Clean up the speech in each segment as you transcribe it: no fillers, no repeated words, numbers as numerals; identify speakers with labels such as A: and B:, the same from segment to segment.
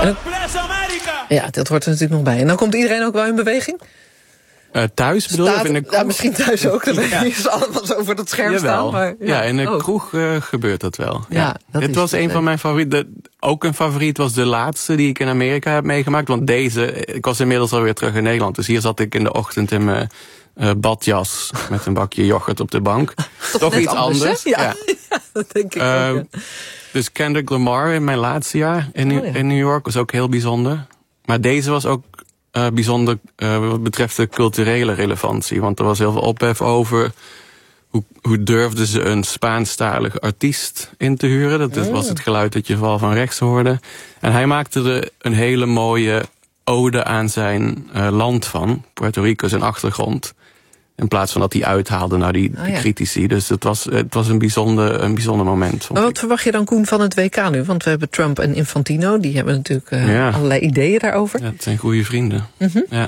A: Ja, dat hoort er natuurlijk nog bij. En dan komt iedereen ook wel in beweging?
B: Thuis bedoel je?
A: Ja, misschien thuis ook. Dan is allemaal zo voor dat scherm staan. Maar,
B: in de kroeg gebeurt dat wel.
A: Ja,
B: dit was een van mijn favorieten. Ook een favoriet was de laatste die ik in Amerika heb meegemaakt. Want ik was inmiddels alweer terug in Nederland. Dus hier zat ik in de ochtend in mijn badjas met een bakje yoghurt op de bank. Toch iets anders.
A: Ja, dat denk ik ook.
B: Dus Kendrick Lamar in mijn laatste jaar in New York was ook heel bijzonder. Maar deze was ook bijzonder wat betreft de culturele relevantie. Want er was heel veel ophef over hoe durfden ze een Spaanstalige artiest in te huren. Dat was het geluid dat je vooral van rechts hoorde. En hij maakte er een hele mooie ode aan zijn land van. Puerto Rico, zijn achtergrond. In plaats van dat hij uithaalde naar die critici. Dus het was een bijzonder moment.
A: Maar wat verwacht je dan, Koen, van het WK nu? Want we hebben Trump en Infantino. Die hebben natuurlijk allerlei ideeën daarover.
B: Ja, het zijn goede vrienden. Mm-hmm.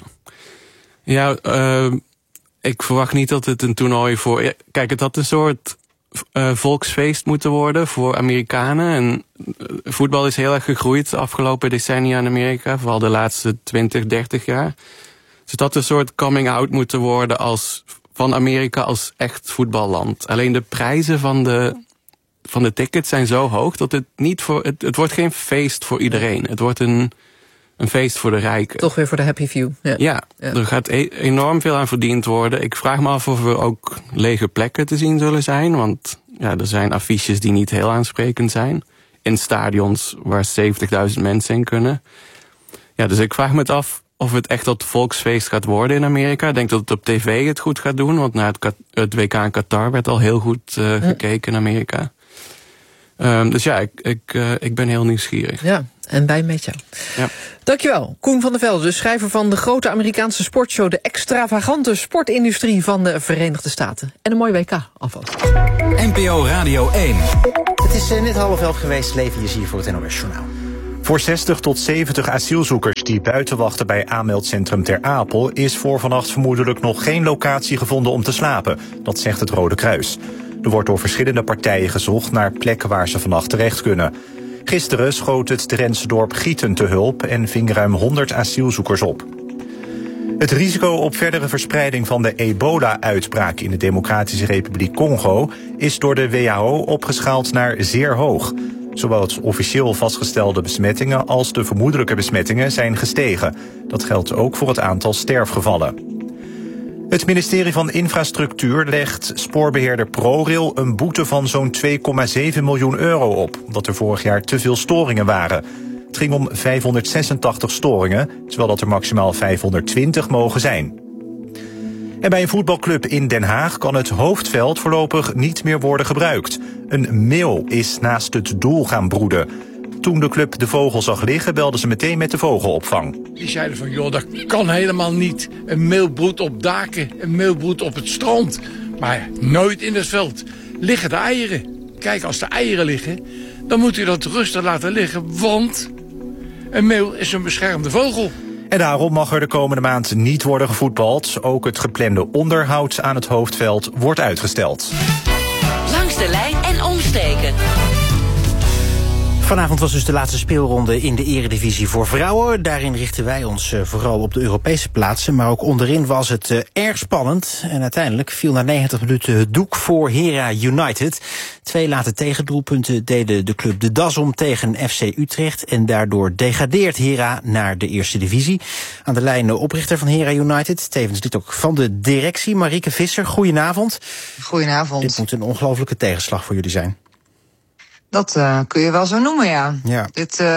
B: Ik verwacht niet dat het een toernooi voor... Kijk, het had een soort volksfeest moeten worden voor Amerikanen. En voetbal is heel erg gegroeid de afgelopen decennia in Amerika. Vooral de laatste 20, 30 jaar. Dus het had een soort coming-out moeten worden van Amerika als echt voetballand. Alleen de prijzen van de tickets zijn zo hoog dat het niet het wordt geen feest voor iedereen. Het wordt een feest voor de rijken.
A: Toch weer voor de happy few.
B: Ja. Er gaat enorm veel aan verdiend worden. Ik vraag me af of er ook lege plekken te zien zullen zijn. Want er zijn affiches die niet heel aansprekend zijn. In stadions waar 70.000 mensen in kunnen. Ja, dus ik vraag me het af of het echt dat volksfeest gaat worden in Amerika. Ik denk dat het op tv het goed gaat doen. Want naar het WK in Qatar werd al heel goed gekeken in Amerika. Dus ik ben heel nieuwsgierig. Ja,
A: en wij met jou. Ja. Dankjewel, Koen van der Velde, de schrijver van de grote Amerikaanse sportshow, de extravagante sportindustrie van de Verenigde Staten. En een mooi WK alvast.
C: NPO Radio 1.
D: Het is net 11:30 geweest, leven je hier voor het NOS Journaal. Voor 60 tot 70 asielzoekers die buiten wachten bij aanmeldcentrum Ter Apel is voor vannacht vermoedelijk nog geen locatie gevonden om te slapen. Dat zegt het Rode Kruis. Er wordt door verschillende partijen gezocht naar plekken waar ze vannacht terecht kunnen. Gisteren schoot het Drentse dorp Gieten te hulp en ving ruim 100 asielzoekers op. Het risico op verdere verspreiding van de ebola-uitbraak in de Democratische Republiek Congo is door de WHO opgeschaald naar zeer hoog. Zowel het officieel vastgestelde besmettingen als de vermoedelijke besmettingen zijn gestegen. Dat geldt ook voor het aantal sterfgevallen. Het ministerie van Infrastructuur legt spoorbeheerder ProRail een boete van zo'n €2,7 miljoen op, omdat er vorig jaar te veel storingen waren. Het ging om 586 storingen, terwijl dat er maximaal 520 mogen zijn. En bij een voetbalclub in Den Haag kan het hoofdveld voorlopig niet meer worden gebruikt. Een meel is naast het doel gaan broeden. Toen de club de vogel zag liggen, belden ze meteen met de vogelopvang.
E: Die zeiden van, joh, dat kan helemaal niet. Een meel broedt op daken, een meel broedt op het strand. Maar nooit in het veld liggen de eieren. Kijk, als de eieren liggen, dan moet u dat rustig laten liggen, want een meel is een beschermde vogel.
D: En daarom mag er de komende maand niet worden gevoetbald. Ook het geplande onderhoud aan het hoofdveld wordt uitgesteld.
F: Langs de lijn en omsteken.
G: Vanavond was dus de laatste speelronde in de Eredivisie voor vrouwen. Daarin richten wij ons vooral op de Europese plaatsen. Maar ook onderin was het erg spannend. En uiteindelijk viel na 90 minuten het doek voor Hera United. 2 late tegendoelpunten deden de club de das om tegen FC Utrecht. En daardoor degradeert Hera naar de eerste divisie. Aan de lijn de oprichter van Hera United, tevens lid ook van de directie, Marieke Visser. Goedenavond.
H: Goedenavond.
G: Dit moet een ongelofelijke tegenslag voor jullie zijn.
H: Dat kun je wel zo noemen, ja. Dit hier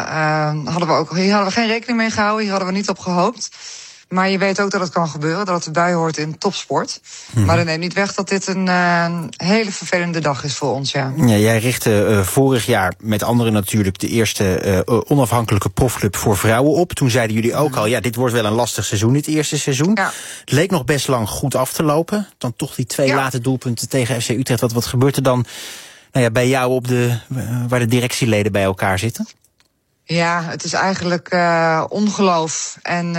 H: hadden we geen rekening mee gehouden, hier hadden we niet op gehoopt. Maar je weet ook dat het kan gebeuren, dat het erbij hoort in topsport. Maar dat neemt niet weg dat dit een hele vervelende dag is voor ons, ja.
G: Ja, jij richtte vorig jaar met anderen natuurlijk de eerste onafhankelijke profclub voor vrouwen op. Toen zeiden jullie ook al, ja, dit wordt wel een lastig seizoen, dit eerste seizoen. Ja. Het leek nog best lang goed af te lopen. Dan toch die 2 late doelpunten tegen FC Utrecht. Wat gebeurt er dan bij jou waar de directieleden bij elkaar zitten?
H: Ja, het is eigenlijk ongeloof. En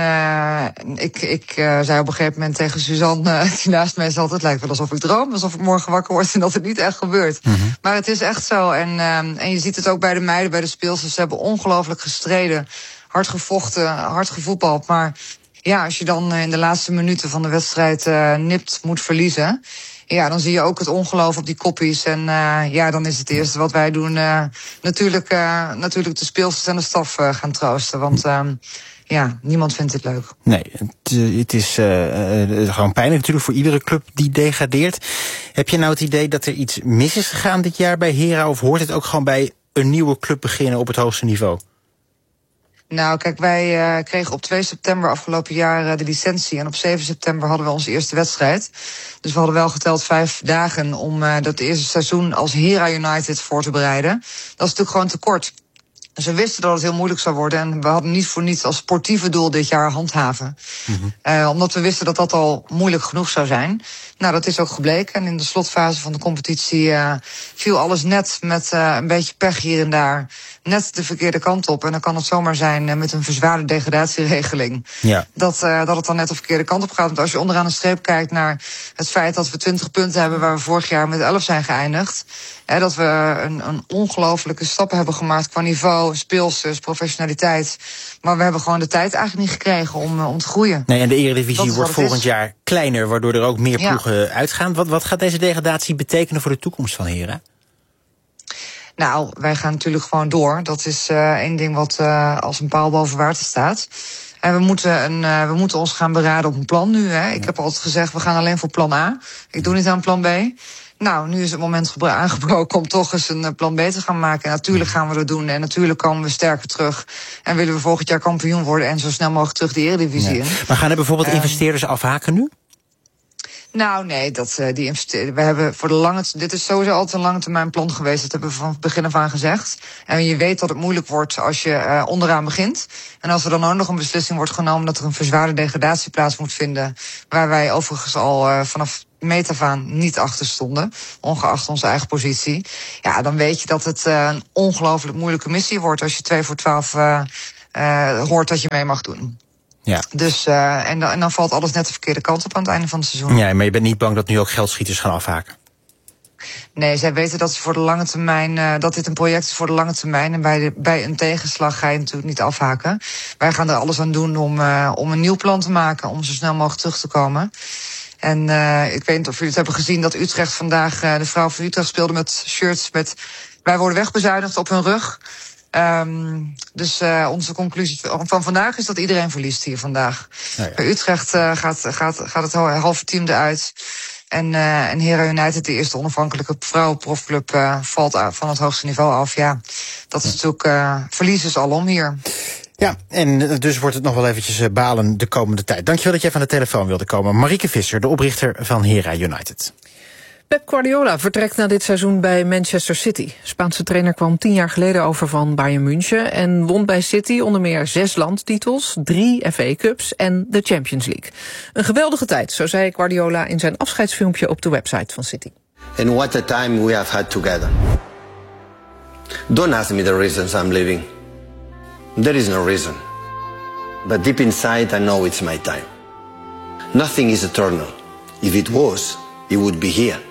H: ik zei op een gegeven moment tegen Suzanne, die naast mij zat, het lijkt wel alsof ik droom, alsof ik morgen wakker word en dat het niet echt gebeurt. Mm-hmm. Maar het is echt zo. En je ziet het ook bij de meiden, bij de speelsters. Ze hebben ongelooflijk gestreden, hard gevochten, hard gevoetbald. Maar ja, als je dan in de laatste minuten van de wedstrijd nipt moet verliezen, ja, dan zie je ook het ongeloof op die koppies. En dan is het eerste wat wij doen natuurlijk de speelsters en de staf gaan troosten. Want niemand vindt dit leuk.
G: Nee, het is gewoon pijnlijk natuurlijk voor iedere club die degradeert. Heb je nou het idee dat er iets mis is gegaan dit jaar bij Hera? Of hoort het ook gewoon bij een nieuwe club beginnen op het hoogste niveau?
H: Nou, kijk, wij kregen op 2 september afgelopen jaar de licentie. En op 7 september hadden we onze eerste wedstrijd. Dus we hadden wel geteld 5 dagen om dat eerste seizoen als Hera United voor te bereiden. Dat is natuurlijk gewoon te kort. Dus we wisten dat het heel moeilijk zou worden. En we hadden niet voor niets als sportieve doel dit jaar handhaven. Mm-hmm. Omdat we wisten dat dat al moeilijk genoeg zou zijn. Nou, dat is ook gebleken. En in de slotfase van de competitie viel alles net met een beetje pech hier en daar net de verkeerde kant op. En dan kan het zomaar zijn met een verzwaarde degradatieregeling. Ja. Dat het dan net de verkeerde kant op gaat. Want als je onderaan een streep kijkt naar het feit dat we 20 punten hebben waar we vorig jaar met 11 zijn geëindigd. Dat we een ongelofelijke stappen hebben gemaakt qua niveau, speelsters, professionaliteit. Maar we hebben gewoon de tijd eigenlijk niet gekregen om te groeien.
G: Nee, en de Eredivisie wordt volgend jaar kleiner, waardoor er ook meer ploegen uitgaan. Wat gaat deze degradatie betekenen voor de toekomst van Hera?
H: Nou, wij gaan natuurlijk gewoon door. Dat is één ding wat als een paal boven water staat. En we moeten ons gaan beraden op een plan nu. Hè. Ik heb altijd gezegd, we gaan alleen voor plan A. Ik doe niet aan plan B. Nou, nu is het moment aangebroken om toch eens een plan B te gaan maken. En natuurlijk gaan we dat doen. En natuurlijk komen we sterker terug. En willen we volgend jaar kampioen worden en zo snel mogelijk terug de Eredivisie in.
G: Maar gaan er bijvoorbeeld investeerders afhaken nu?
H: Nou, nee, we hebben voor dit is sowieso altijd een lange termijn plan geweest. Dat hebben we van het begin af aan gezegd. En je weet dat het moeilijk wordt als je onderaan begint. En als er dan ook nog een beslissing wordt genomen dat er een verzwaarde degradatie plaats moet vinden, waar wij overigens al vanaf meet af aan niet achter stonden, ongeacht onze eigen positie. Ja, dan weet je dat het een ongelooflijk moeilijke missie wordt als je 2 voor 12 hoort dat je mee mag doen. Ja. Dus, en dan valt alles net de verkeerde kant op aan het einde van het seizoen.
G: Ja, maar je bent niet bang dat nu ook geldschieters gaan afhaken?
H: Nee, zij weten dat ze voor de lange termijn, dat dit een project is voor de lange termijn. En bij een tegenslag ga je natuurlijk niet afhaken. Wij gaan er alles aan doen om een nieuw plan te maken, om zo snel mogelijk terug te komen. En ik weet niet of jullie het hebben gezien dat Utrecht vandaag, de vrouw van Utrecht speelde met shirts met wij worden wegbezuinigd op hun rug. Dus onze conclusie van vandaag is dat iedereen verliest hier vandaag. Ja. Bij Utrecht gaat het halve team eruit. En Hera United, de eerste onafhankelijke vrouwenprofclub, valt van het hoogste niveau af. Ja, dat is natuurlijk verlies is alom hier.
G: Ja, en dus wordt het nog wel eventjes balen de komende tijd. Dankjewel dat jij van de telefoon wilde komen. Marieke Visser, de oprichter van Hera United.
A: Pep Guardiola vertrekt na dit seizoen bij Manchester City. Spaanse trainer kwam 10 jaar geleden over van Bayern München en won bij City onder meer 6 landtitels, 3 FA Cups en de Champions League. Een geweldige tijd, zo zei Guardiola in zijn afscheidsfilmpje op de website van City.
I: And what a time we have had together. Don't ask me the reasons I'm leaving. There is no reason. But deep inside I know it's my time. Nothing is eternal. If it was, it would be here.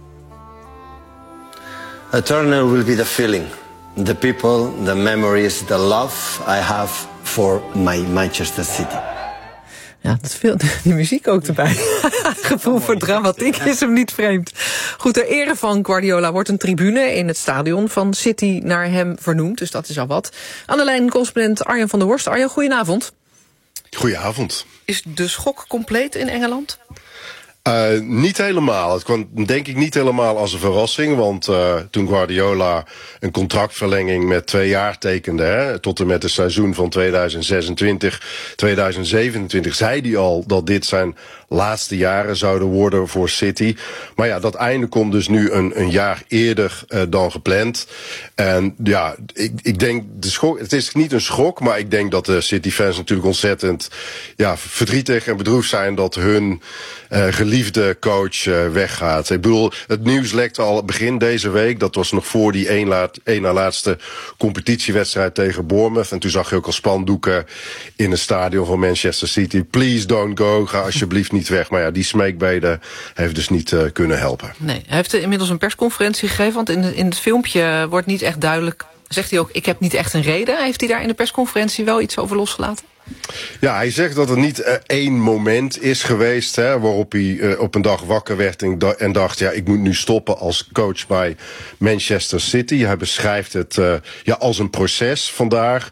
I: Eternal will be the feeling, the people, the memories, the love I have for my Manchester City.
A: Ja, dat veel, die muziek ook erbij. Gevoel voor dramatiek is hem niet vreemd. Goed, ter ere van Guardiola wordt een tribune in het stadion van City naar hem vernoemd. Dus dat is al wat. Aan de lijn correspondent Arjan van der Horst. Arjan, goedenavond.
J: Goedenavond.
A: Is de schok compleet in Engeland?
J: Niet helemaal. Het kwam denk ik niet helemaal als een verrassing. Want toen Guardiola een contractverlenging met 2 jaar tekende, tot en met het seizoen van 2026, 2027, zei hij al dat dit zijn laatste jaren zouden worden voor City. Maar ja, dat einde komt dus nu een jaar eerder dan gepland. En ja, ik denk, het is niet een schok, maar ik denk dat de City-fans natuurlijk ontzettend verdrietig en bedroefd zijn dat hun geliefde coach weggaat. Ik bedoel, het nieuws lekte al begin deze week. Dat was nog voor die één na laatste competitiewedstrijd tegen Bournemouth. En toen zag je ook al spandoeken in het stadion van Manchester City. Please don't go, ga alsjeblieft niet weg. Maar ja, die smeekbede heeft dus niet kunnen helpen.
A: Nee, hij heeft inmiddels een persconferentie gegeven, want in het filmpje wordt niet echt duidelijk. Zegt hij ook, ik heb niet echt een reden. Heeft hij daar in de persconferentie wel iets over losgelaten?
J: Ja, hij zegt dat er niet één moment is geweest waarop hij op een dag wakker werd en dacht, ja, ik moet nu stoppen als coach bij Manchester City. Hij beschrijft het als een proces vandaag.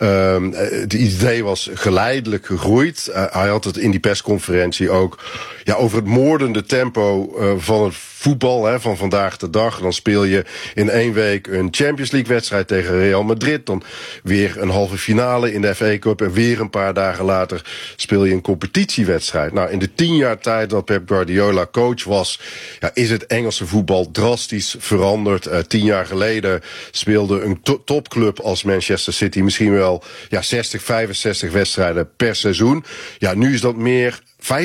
J: Het idee was geleidelijk gegroeid. Hij had het in die persconferentie ook over het moordende tempo van het voetbal van vandaag de dag. Dan speel je in 1 week een Champions League wedstrijd tegen Real Madrid. Dan weer een halve finale in de FA Cup. En weer een paar dagen later speel je een competitiewedstrijd. Nou, in de 10 jaar tijd dat Pep Guardiola coach was, is het Engelse voetbal drastisch veranderd. 10 jaar geleden speelde een topclub als Manchester City misschien wel 60, 65 wedstrijden per seizoen. Ja, nu is dat meer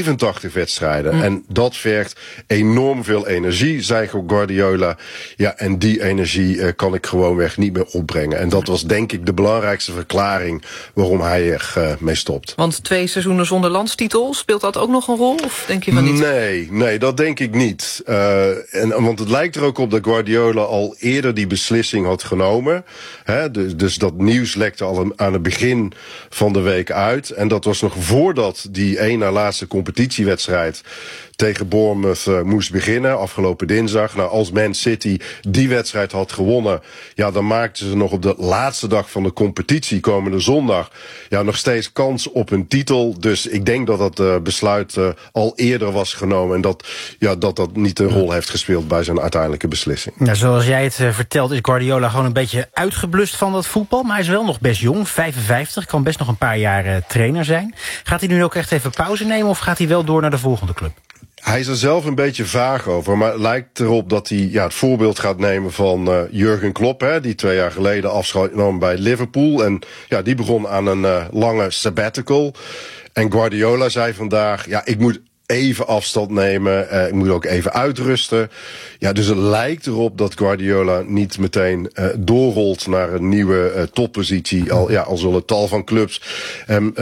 J: 85 wedstrijden. En dat vergt enorm veel energie, zei Guardiola. Ja, en die energie kan ik gewoonweg niet meer opbrengen. En dat was denk ik de belangrijkste verklaring waarom hij er mee stopt.
A: Want 2 seizoenen zonder landstitel, speelt dat ook nog een rol? Of denk je van niet?
J: Nee, dat denk ik niet. Want het lijkt er ook op dat Guardiola al eerder die beslissing had genomen. Dus dat nieuws lekte al aan het begin van de week uit. En dat was nog voordat die 1 na laatste competitiewedstrijd tegen Bournemouth moest beginnen, afgelopen dinsdag. Nou, als Man City die wedstrijd had gewonnen, dan maakten ze nog op de laatste dag van de competitie, komende zondag, nog steeds kans op een titel. Dus ik denk dat dat besluit al eerder was genomen en dat niet een rol heeft gespeeld bij zijn uiteindelijke beslissing.
G: Nou, zoals jij het vertelt, is Guardiola gewoon een beetje uitgeblust van dat voetbal, maar hij is wel nog best jong, 55, kan best nog een paar jaar trainer zijn. Gaat hij nu ook echt even pauze nemen of gaat hij wel door naar de volgende club?
J: Hij is er zelf een beetje vaag over, maar het lijkt erop dat hij het voorbeeld gaat nemen van Jurgen Klopp, die 2 jaar geleden afscheid nam bij Liverpool. En die begon aan een lange sabbatical. En Guardiola zei vandaag, ik moet even afstand nemen, ik moet ook even uitrusten. Ja, dus het lijkt erop dat Guardiola niet meteen doorrolt naar een nieuwe toppositie. Al zullen tal van clubs